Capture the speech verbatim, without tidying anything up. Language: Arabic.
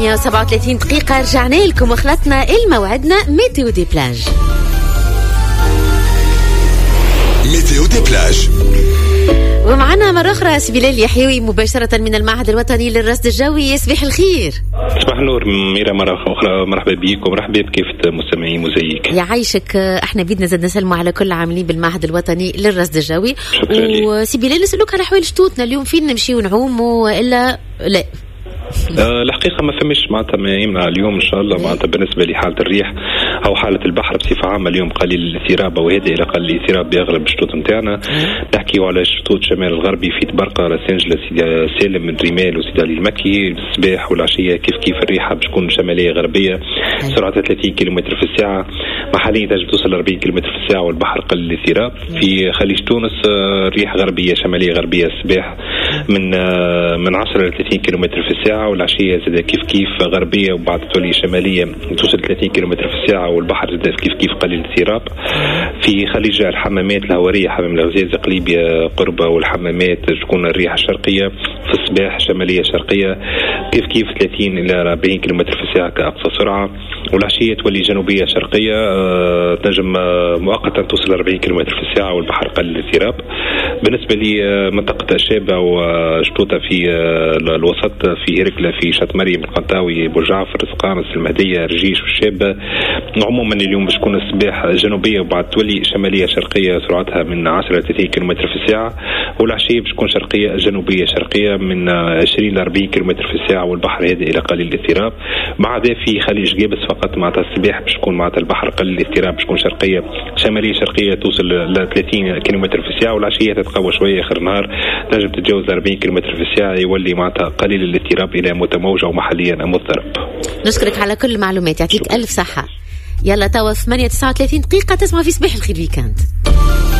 ثمانية وسبعة وثلاثين دقيقة رجعنا لكم وخلطنا الموعدنا ميتيو دي بلاج. ميتيو دي بلاج ومعنا مرة أخرى سبيلال يحيوي مباشرة من المعهد الوطني للرصد الجوي. يصبح الخير. صباح النور ميرا، مرة أخرى مرحبا بك ومرحبا بكافة مستمعين مزيك. يعيشك. احنا بدنا زاد نسلموا على كل العاملين بالمعهد الوطني للرصد الجوي. وسبيلال نسألوك على حوالي شتوتنا اليوم، فين نمشي ونعوم وإلا لا؟ أه الحقيقة ما فمش معناتها ما يمنع اليوم إن شاء الله معناتها بالنسبة لحالة الريح أو حالة البحر بصفة عامة اليوم قليل الاضطراب وهذا إلى قليل الاضطراب بأغلب الشطوط متاعنا. نحكيو على الشطوط شمال الغربي في تبرقة راسنجلة سيدي سالم من ريمال وسيدي علي المكي. الصباح والعشية كيف كيف الريحة بتكون شمالية غربية سرعة ثلاثين كيلومتر في الساعة، محليا تجد توصل أربعين كيلومتر في الساعة والبحر قليل الاضطراب. في خليج تونس ريح غربية شمالية غربية الصباح من من عشرة إلى ثلاثين كيلومتر في الساعة، والعشية زاد كيف كيف غربية وبعد تولي شمالية توصل ثلاثين كيلومتر في الساعة والبحر زاد كيف كيف قليل الاضطراب. في خليج الحمامات الهوارية حمام الغزيز قليبية قربة والحمامات تكون الريح الشرقية في الصباح شمالية شرقية كيف كيف ثلاثين إلى أربعين كيلومتر في الساعة كأقصى سرعة، والعشية تولي جنوبية شرقية تنجم مؤقتا توصل أربعين كيلومتر في الساعة والبحر قليل الاضطراب. بالنسبة لمنطقة الشابة وشطوطة في الوسط في هركلة في شط مريم القنطاوي بوجعفر سقامس المهدية رجيش والشابة عموما اليوم باش تكون الصباح جنوبية وبعد تولي شمالية شرقية سرعتها من عشرة إلى ثلاثين كيلومتر في الساعة، والعشية باش تكون شرقية جنوبية شرقية من عشرين إلى أربعين كيلومتر في الساعة والبحر هادئ إلى قليل الاضطراب. مع ذا في خليج جابس فقط معناتها الصباح باش تكون معناتها البحر قليل الاضطراب باش تكون شرقية شمالية شرقية توصل ل ثلاثين كيلومتر في الساعة، والعشية تتقوى شوية آخر النهار تنجم تتجاوز أربعين كيلومتر في الساعة يولي معناتها قليل الاضطراب إلى متموج أو محليا مضطرب. نشكرك على كل المعلومات، يعطيك ألف صحة. يلا توا ثمانية تسعة وثلاثين دقيقة تسمع في صباح الخير ويكاند.